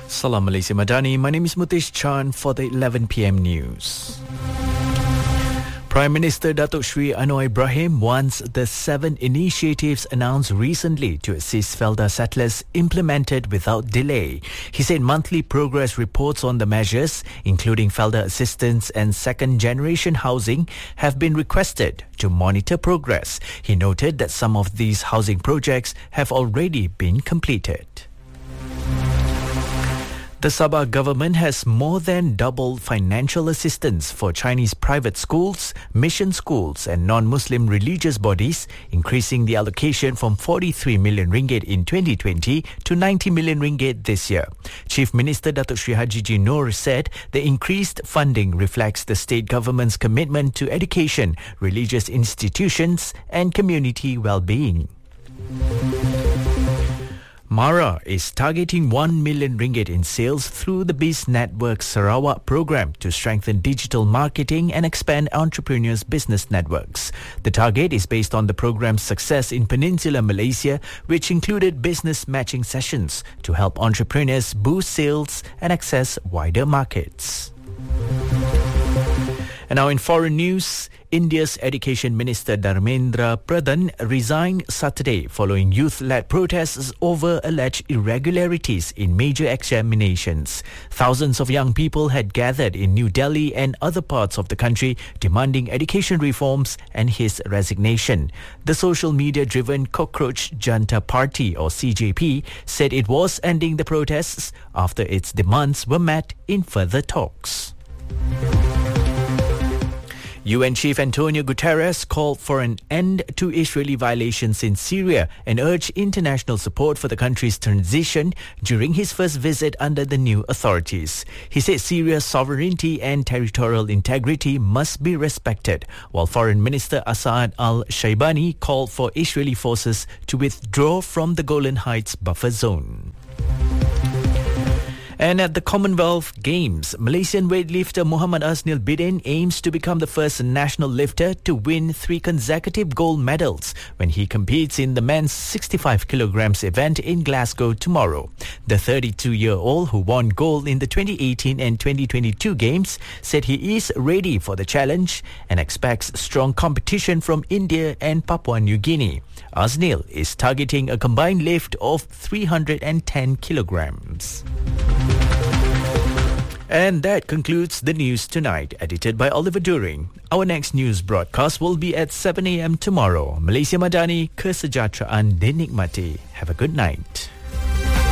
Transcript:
Salam Malaysia Madani. My name is Mutesh Chan for the 11 p.m. news. Prime Minister Datuk Sri Anwar Ibrahim wants the 7 initiatives announced recently to assist Felda settlers implemented without delay. He said monthly progress reports on the measures, including Felda assistance and second-generation housing, have been requested to monitor progress. He noted that some of these housing projects have already been completed. The Sabah government has more than doubled financial assistance for Chinese private schools, mission schools and non-Muslim religious bodies, increasing the allocation from 43 million ringgit in 2020 to 90 million ringgit this year. Chief Minister Datuk Sri Haji Noor said the increased funding reflects the state government's commitment to education, religious institutions and community well-being. Mara is targeting 1 million ringgit in sales through the Biz Network Sarawak program to strengthen digital marketing and expand entrepreneurs' business networks. The target is based on the program's success in Peninsular Malaysia, which included business matching sessions to help entrepreneurs boost sales and access wider markets. And now in foreign news, India's Education Minister Dharmendra Pradhan resigned Saturday following youth-led protests over alleged irregularities in major examinations. Thousands of young people had gathered in New Delhi and other parts of the country demanding education reforms and his resignation. The social media-driven Cockroach Janta Party or CJP said it was ending the protests after its demands were met in further talks. UN Chief Antonio Guterres called for an end to Israeli violations in Syria and urged international support for the country's transition during his first visit under the new authorities. He said Syria's sovereignty and territorial integrity must be respected, while Foreign Minister Asad al-Shaibani called for Israeli forces to withdraw from the Golan Heights buffer zone. And at the Commonwealth Games, Malaysian weightlifter Muhammad Asnil Bidin aims to become the first national lifter to win 3 consecutive gold medals when he competes in the men's 65 kilograms event in Glasgow tomorrow. The 32-year-old who won gold in the 2018 and 2022 Games said he is ready for the challenge and expects strong competition from India and Papua New Guinea. Asnil is targeting a combined lift of 310 kilograms. And that concludes the news tonight, edited by Oliver During. Our next news broadcast will be at 7 a.m. tomorrow. Malaysia Madani, kesejahteraan dinikmati. Have a good night.